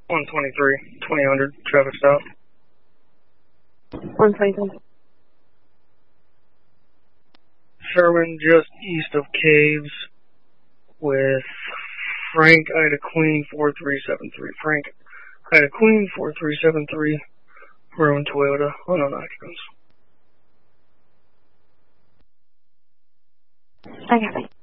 123, 2000, traffic stop. 123. Sherman, just east of Caves, with Frank Ida Queen 4373. Frank Ida Queen 4373, Rowan Toyota, unknown occupants. Okay.